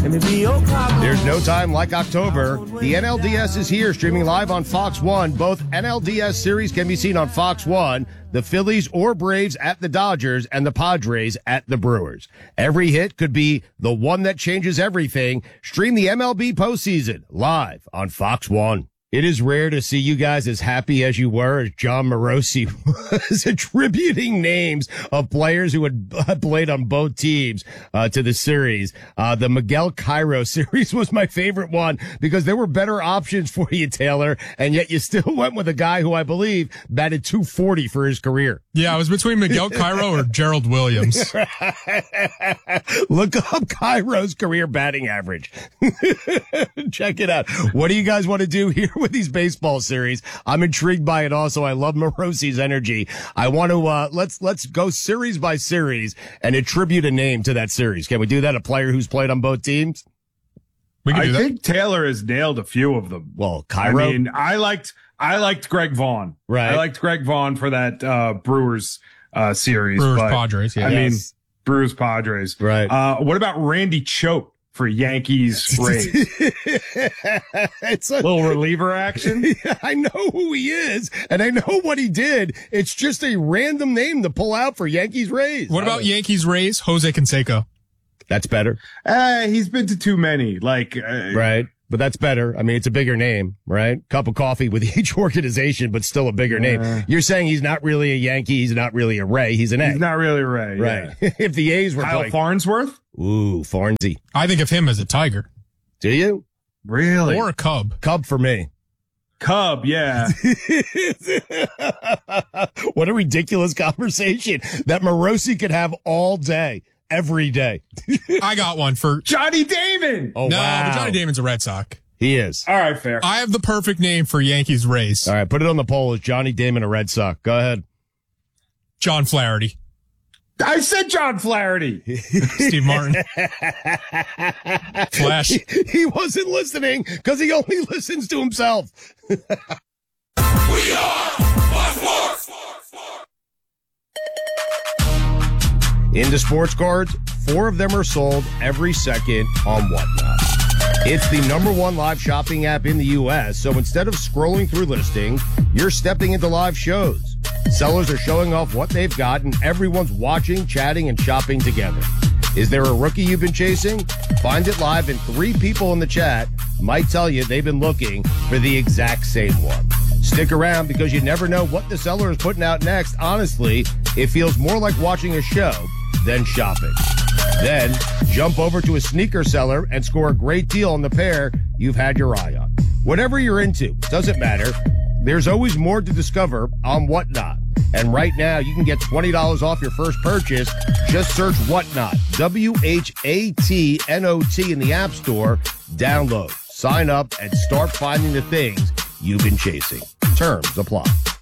There's no time like October. The NLDS is here, streaming live on Fox 1. Both NLDS series can be seen on Fox 1. The Phillies or Braves at the Dodgers and the Padres at the Brewers. Every hit could be the one that changes everything. Stream the MLB postseason live on Fox 1. It is rare to see you guys as happy as you were as John Morosi was attributing names of players who had played on both teams to the series. The Miguel Cairo series was my favorite one because there were better options for you, Taylor, and yet you still went with a guy who I believe batted .240 for his career. Yeah, I was between Miguel Cairo or Gerald Williams. Look up Cairo's career batting average. Check it out. What do you guys want to do here with these baseball series? I'm intrigued by it also. I love Morosi's energy. I want to, let's go series by series and attribute a name to that series. Can we do that? A player who's played on both teams? We can do that. I think Taylor has nailed a few of them. Well, Cairo. I mean, I liked Greg Vaughn. Right. I liked Greg Vaughn for that, Brewers, series. Brewers-Padres, yeah. I mean, Brewers-Padres. Right. What about Randy Choate for Yankees Rays? It's a little reliever action. Yeah, I know who he is, and I know what he did. It's just a random name to pull out for Yankees Rays. What about Yankees Rays? Jose Canseco. That's better. He's been to too many. Right. But that's better. I mean, it's a bigger name, right? Cup of coffee with each organization, but still a bigger name. You're saying he's not really a Yankee. He's not really a Ray. He's an A. He's not really a Ray. Right. Yeah. If the A's were Kyle playing. Farnsworth? Ooh, Farnsey. I think of him as a Tiger. Do you? Really? Or a Cub. Cub for me. Cub, yeah. What a ridiculous conversation that Morosi could have all day. Every day. I got one for Johnny Damon. Oh, no, wow. but Johnny Damon's a Red Sox. He is. All right, fair. I have the perfect name for Yankees Rays. All right, put it on the poll. Is Johnny Damon a Red Sox? Go ahead. John Flaherty. I said John Flaherty. Steve Martin. Flash. He wasn't listening because he only listens to himself. We are Fox Sports. Into sports cards, 4 of them are sold every second on Whatnot. It's the #1 live shopping app in the U.S., so instead of scrolling through listings, you're stepping into live shows. Sellers are showing off what they've got, and everyone's watching, chatting, and shopping together. Is there a rookie you've been chasing? Find it live, and 3 people in the chat might tell you they've been looking for the exact same one. Stick around because you never know what the seller is putting out next. Honestly, it feels more like watching a show than shopping. Then jump over to a sneaker seller and score a great deal on the pair you've had your eye on. Whatever you're into, doesn't matter. There's always more to discover on Whatnot. And right now, you can get $20 off your first purchase. Just search Whatnot, WHATNOT in the App Store. Download, sign up, and start finding the things you've been chasing. Terms apply.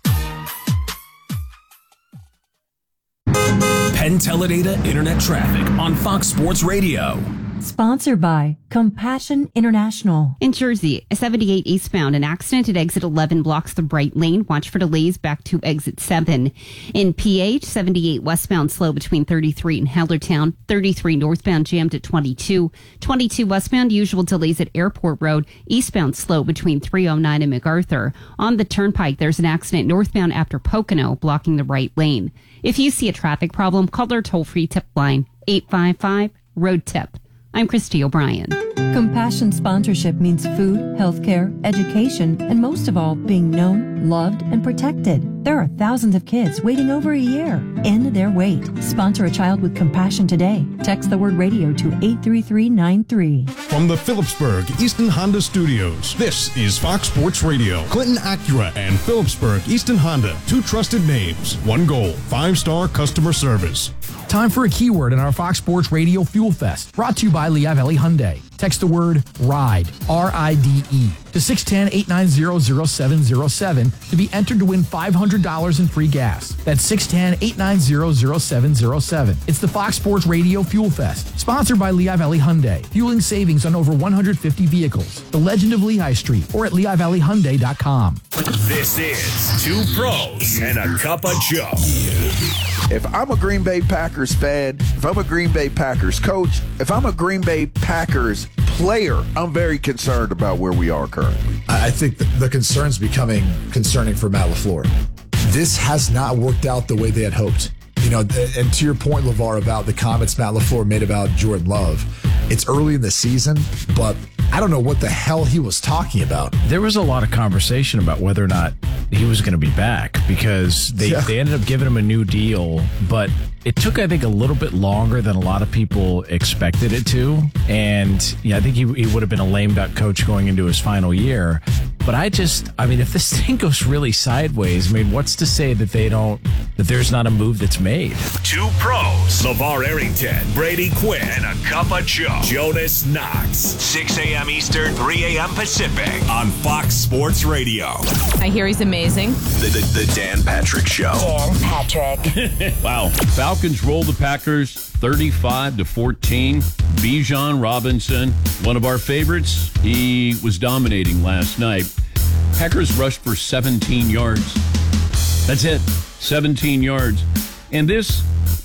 Penn Teledata Internet Traffic on Fox Sports Radio. Sponsored by Compassion International. In Jersey, 78 eastbound, an accident at exit 11 blocks the right lane. Watch for delays back to exit 7. In PH, 78 westbound slow between 33 and Hellertown. 33 northbound jammed at 22. 22 westbound, usual delays at Airport Road. Eastbound slow between 309 and MacArthur. On the Turnpike, there's an accident northbound after Pocono, blocking the right lane. If you see a traffic problem, call their toll-free tip line, 855-ROAD-TIP. I'm Christy O'Brien. Compassion sponsorship means food, healthcare, education, and most of all, being known, loved, and protected. There are thousands of kids waiting over a year. End their wait. Sponsor a child with compassion today. Text the word radio to 83393. From the Phillipsburg Easton Honda Studios, this is Fox Sports Radio. Clinton Acura and Phillipsburg Easton Honda, 2 trusted names, 1 goal, 5-star customer service. Time for a keyword in our Fox Sports Radio Fuel Fest, brought to you by Lehigh Valley Hyundai. Text the word RIDE, R-I-D-E, to 610-890-0707 to be entered to win $500 in free gas. That's 610-890-0707. It's the Fox Sports Radio Fuel Fest, sponsored by Lehigh Valley Hyundai, fueling savings on over 150 vehicles. The Legend of Lehigh Street, or at LehighValleyHyundai.com. This is 2 Pros and a Cup of Joe. If I'm a Green Bay Packers fan, if I'm a Green Bay Packers coach, if I'm a Green Bay Packers player, I'm very concerned about where we are currently. I think the concern's becoming concerning for Matt LaFleur. This has not worked out the way they had hoped. You know, and to your point, LeVar, about the comments Matt LaFleur made about Jordan Love, it's early in the season, but I don't know what the hell he was talking about. There was a lot of conversation about whether or not he was going to be back because they ended up giving him a new deal, but it took, I think, a little bit longer than a lot of people expected it to. And yeah, I think he would have been a lame duck coach going into his final year. But I mean, if this thing goes really sideways, I mean, what's to say that that there's not a move that's made? Two pros, LeVar Arrington, Brady Quinn, and a cup of Joe, Jonas Knox. 6 a.m. Eastern, 3 a.m. Pacific on Fox Sports Radio. I hear he's amazing. The Dan Patrick Show. Dan Patrick. Wow. Falcons roll the Packers 35-14. Bijan Robinson, one of our favorites, he was dominating last night. Packers rushed for 17 yards. That's it. 17 yards. And this,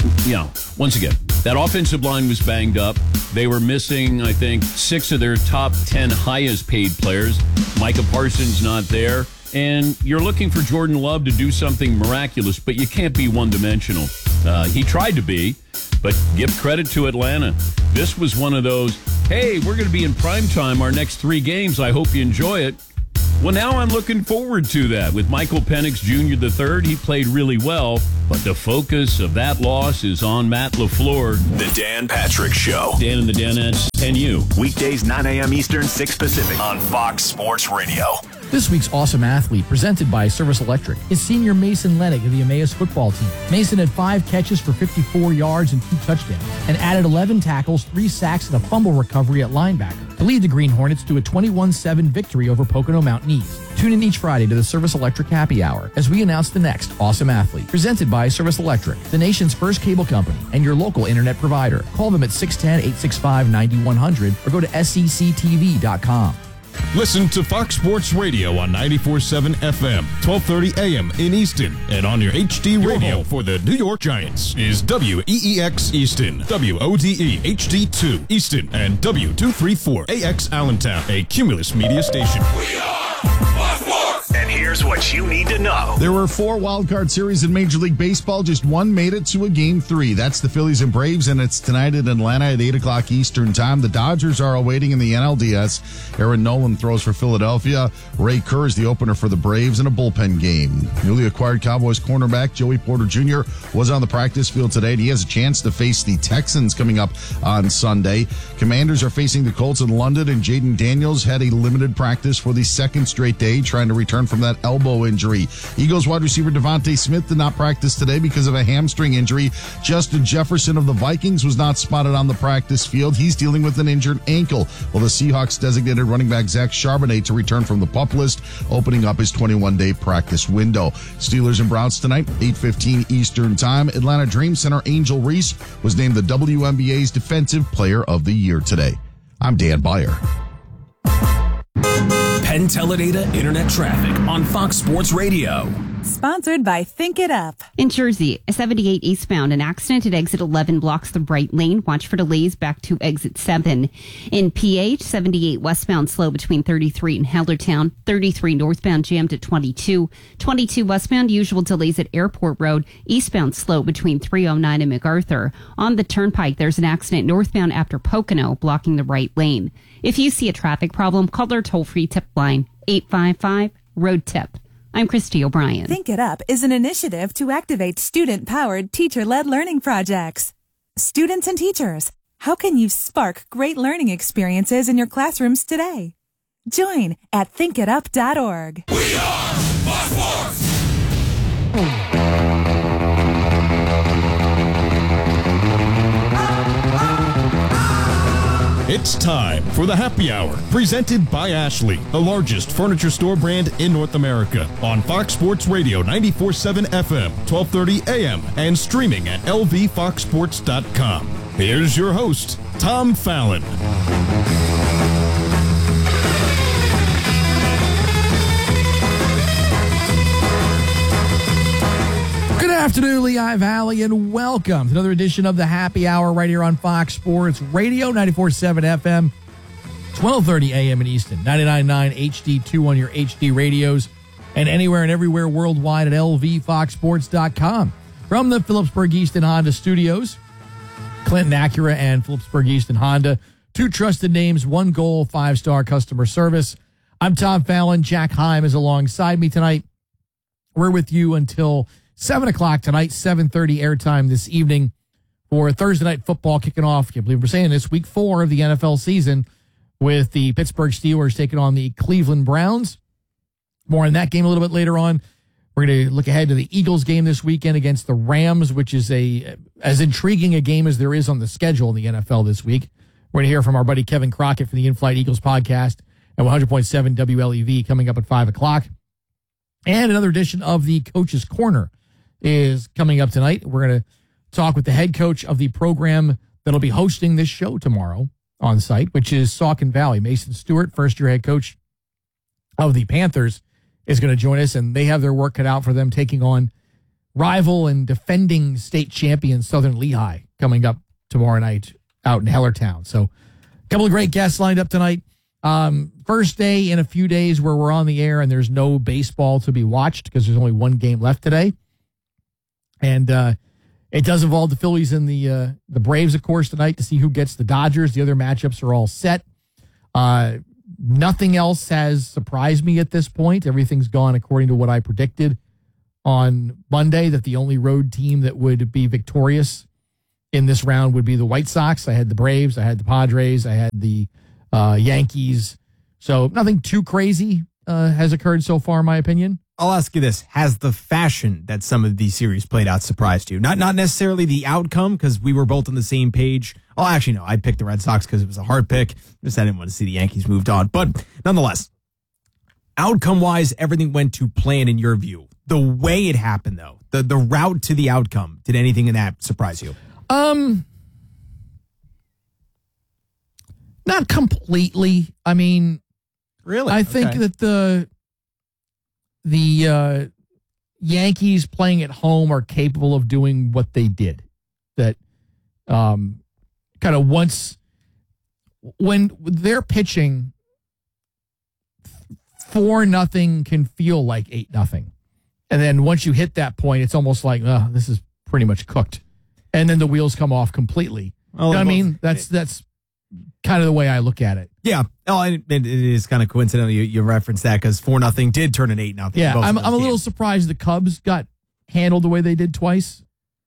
once again, that offensive line was banged up. They were missing, I think, 6 of their top 10 highest paid players. Micah Parsons not there. And you're looking for Jordan Love to do something miraculous, but you can't be one-dimensional. He tried to be, but give credit to Atlanta. This was one of those, hey, we're going to be in primetime our next 3 games. I hope you enjoy it. Well, now I'm looking forward to that. With Michael Penix Jr. III, he played really well, but the focus of that loss is on Matt LaFleur. The Dan Patrick Show. Dan and the Danettes and you. Weekdays, 9 a.m. Eastern, 6 Pacific on Fox Sports Radio. This week's Awesome Athlete, presented by Service Electric, is senior Mason Lennick of the Emmaus football team. Mason had 5 catches for 54 yards and 2 touchdowns, and added 11 tackles, 3 sacks, and a fumble recovery at linebacker to lead the Green Hornets to a 21-7 victory over Pocono Mountain East. Tune in each Friday to the Service Electric Happy Hour as we announce the next Awesome Athlete, presented by Service Electric, the nation's first cable company and your local internet provider. Call them at 610-865-9100 or go to secctv.com. Listen to Fox Sports Radio on 94.7 FM, 1230 AM in Easton, and on your HD radio for the New York Giants is WEEX Easton, WODE HD2 Easton, and W234AX Allentown, a Cumulus media station. We are Fox Sports. And here's what you need to know. There were 4 wildcard series in Major League Baseball. Just one made it to a Game 3. That's the Phillies and Braves, and it's tonight in Atlanta at 8 o'clock Eastern Time. The Dodgers are awaiting in the NLDS. Aaron Nolan throws for Philadelphia. Ray Kerr is the opener for the Braves in a bullpen game. Newly acquired Cowboys cornerback Joey Porter Jr. was on the practice field today, and he has a chance to face the Texans coming up on Sunday. Commanders are facing the Colts in London, and Jaden Daniels had a limited practice for the second straight day, trying to return from that elbow injury. Eagles wide receiver Devontae Smith did not practice today because of a hamstring injury. Justin Jefferson of the Vikings was not spotted on the practice field. He's dealing with an injured ankle, while the Seahawks designated running back Zach Charbonnet to return from the PUP list, opening up his 21-day practice window. Steelers and Browns tonight, 8:15 Eastern Time. Atlanta Dream Center Angel Reese was named the WNBA's Defensive Player of the Year today. I'm Dan Beyer. Penn Teledata Internet Traffic on Fox Sports Radio. Sponsored by Think It Up. In Jersey, 78 eastbound, an accident at exit 11 blocks the right lane. Watch for delays back to exit 7. In PH, 78 westbound slow between 33 and Hellertown. 33 northbound jammed at 22. 22 westbound, usual delays at Airport Road. Eastbound slow between 309 and MacArthur. On the Turnpike, there's an accident northbound after Pocono, blocking the right lane. If you see a traffic problem, call our toll-free tip line, 855-ROAD-TIP. I'm Christy O'Brien. Think It Up is an initiative to activate student-powered, teacher-led learning projects. Students and teachers, how can you spark great learning experiences in your classrooms today? Join at thinkitup.org. We are Fox Sports. It's time for the Happy Hour, presented by Ashley, the largest furniture store brand in North America, on Fox Sports Radio 94.7 FM, 1230 AM, and streaming at lvfoxsports.com. Here's your host, Tom Fallon. Good afternoon, Lehigh Valley, and welcome to another edition of the Happy Hour right here on Fox Sports Radio 94.7 FM, 12:30 a.m. in Easton. 99.9 HD2 on your HD radios and anywhere and everywhere worldwide at lvfoxsports.com. From the Phillipsburg Easton Honda Studios, Clinton Acura and Phillipsburg Easton Honda, two trusted names, one goal, 5-star customer service. I'm Tom Fallon. Jack Heim is alongside me tonight. We're with you until 7 o'clock tonight, 7:30 airtime this evening for Thursday Night Football kicking off. Can't believe we're saying this, week 4 of the NFL season with the Pittsburgh Steelers taking on the Cleveland Browns. More on that game a little bit later on. We're going to look ahead to the Eagles game this weekend against the Rams, which is as intriguing a game as there is on the schedule in the NFL this week. We're going to hear from our buddy Kevin Crockett from the In-Flight Eagles podcast at 100.7 WLEV coming up at 5 o'clock. And another edition of the Coach's Corner is coming up tonight. We're going to talk with the head coach of the program that'll be hosting this show tomorrow on site, which is Saucon Valley. Mason Stewart, first-year head coach of the Panthers, is going to join us, and they have their work cut out for them taking on rival and defending state champion Southern Lehigh coming up tomorrow night out in Hellertown. So a couple of great guests lined up tonight. First day in a few days where we're on the air and there's no baseball to be watched because there's only one game left today. And it does involve the Phillies and the Braves, of course, tonight to see who gets the Dodgers. The other matchups are all set. Nothing else has surprised me at this point. Everything's gone according to what I predicted on Monday, that the only road team that would be victorious in this round would be the White Sox. I had the Braves, I had the Padres, I had the Yankees. So nothing too crazy has occurred so far, in my opinion. I'll ask you this. Has the fashion that some of these series played out surprised you? Not necessarily the outcome, because we were both on the same page. Oh, actually, no. I picked the Red Sox because it was a hard pick. Just I didn't want to see the Yankees moved on. But nonetheless, outcome-wise, everything went to plan in your view. The way it happened, though, the route to the outcome, did anything in that surprise you? Not completely. I mean, really, I think that the Yankees playing at home are capable of doing what they did. That kind of once when they're pitching, 4-0 can feel like 8-0, and then once you hit that point, it's almost like this is pretty much cooked, and then the wheels come off completely. Well, I mean, that's kind of the way I look at it. Yeah. Oh, it is kind of coincidental you referenced that because 4-0 did turn an 8-0. Yeah, I'm a little surprised the Cubs got handled the way they did twice.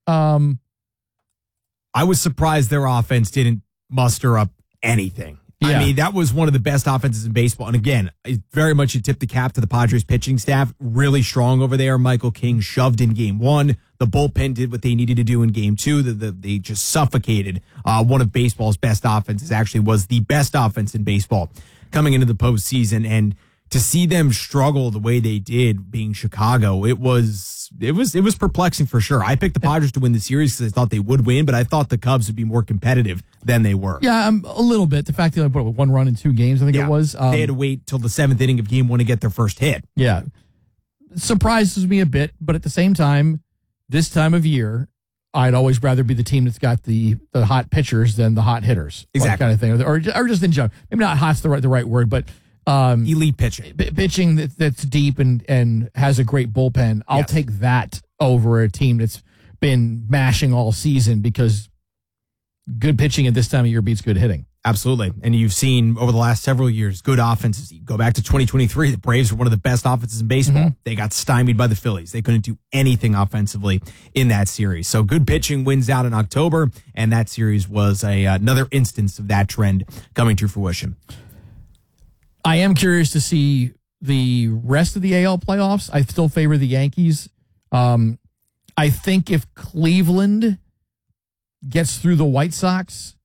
I was surprised their offense didn't muster up anything. Yeah. I mean, that was one of the best offenses in baseball. And again, very much you tip the cap to the Padres pitching staff. Really strong over there. Michael King shoved in game 1. The bullpen did what they needed to do in game 2. They just suffocated one of baseball's best offenses. Actually was the best offense in baseball coming into the postseason. And to see them struggle the way they did being Chicago, it was perplexing for sure. I picked the Padres to win the series because I thought they would win, but I thought the Cubs would be more competitive than they were. Yeah, a little bit. The fact that they put 1 run in 2 games, I think it was. They had to wait till the 7th inning of game 1 to get their first hit. Yeah. Surprises me a bit, but at the same time, this time of year, I'd always rather be the team that's got the hot pitchers than the hot hitters. Exactly. Kind of thing. Or just in general. Maybe not hot's the right word, but elite pitching. Pitching that's deep and has a great bullpen. I'll take that over a team that's been mashing all season because good pitching at this time of year beats good hitting. Absolutely. And you've seen over the last several years, good offenses. You go back to 2023, the Braves were one of the best offenses in baseball. Mm-hmm. They got stymied by the Phillies. They couldn't do anything offensively in that series. So good pitching wins out in October, and that series was another instance of that trend coming to fruition. I am curious to see the rest of the AL playoffs. I still favor the Yankees. I think if Cleveland gets through the White Sox,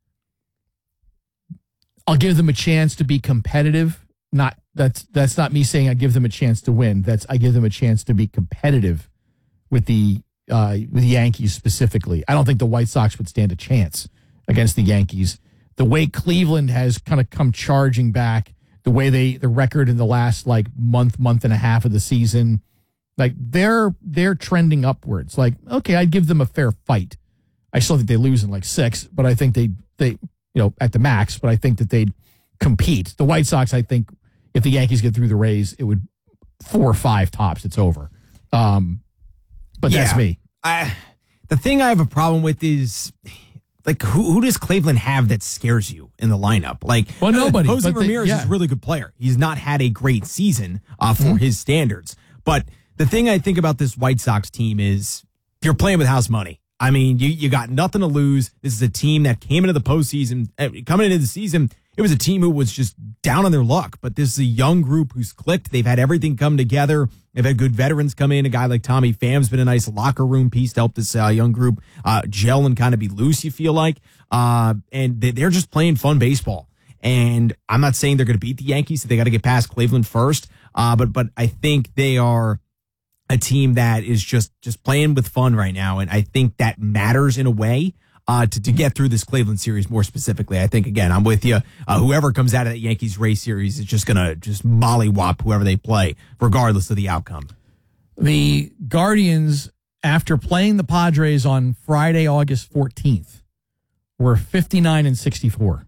I'll give them a chance to be competitive. That's not me saying I give them a chance to win. I give them a chance to be competitive with the Yankees specifically. I don't think the White Sox would stand a chance against the Yankees. The way Cleveland has kind of come charging back, the way the record in the last month and a half of the season, they're trending upwards. Okay, I'd give them a fair fight. I still think they lose in 6, but I think they at the max, but I think that they'd compete. The White Sox, I think, if the Yankees get through the Rays, it would 4 or 5 tops. It's over. But that's me. The thing I have a problem with is, like, who does Cleveland have that scares you in the lineup? Like, well, nobody. Jose Ramirez is a really good player. He's not had a great season for his standards. But the thing I think about this White Sox team is you're playing with house money. I mean, you got nothing to lose. This is a team that came into the postseason. Coming into the season, it was a team who was just down on their luck. But this is a young group who's clicked. They've had everything come together. They've had good veterans come in. A guy like Tommy Pham's been a nice locker room piece to help this young group gel and kind of be loose, you feel like. And they're just playing fun baseball. And I'm not saying they're going to beat the Yankees. So they got to get past Cleveland first. But I think they are a team that is just playing with fun right now. And I think that matters in a way to get through this Cleveland series more specifically. I think, again, I'm with you. Whoever comes out of that Yankees-Rays series is just going to just mollywop whoever they play, regardless of the outcome. The Guardians, after playing the Padres on Friday, August 14th, were 59-64.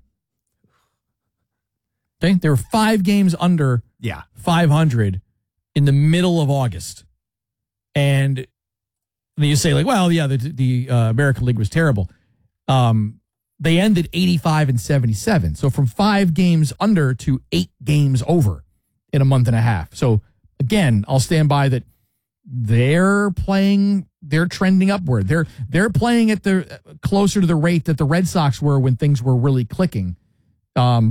Okay? They were 5 games under 500 in the middle of August. And then you say, like, well, yeah, the American League was terrible. They ended 85-77. So from 5 games under to 8 games over in a month and a half. So again, I'll stand by that. They're trending upward. They're playing at the closer to the rate that the Red Sox were when things were really clicking.